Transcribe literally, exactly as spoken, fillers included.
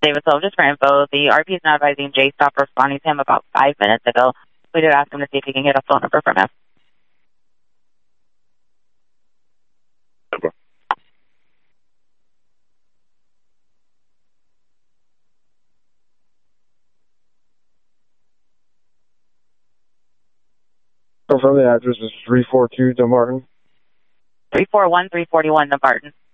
Davisville. Just for info, the R P is now advising Jay stopped responding to him about five minutes ago. We did ask him to see if he can get a phone number from him. Okay. Confirm the address is three four two Dumbarton. three four one, three forty-one Dumbarton.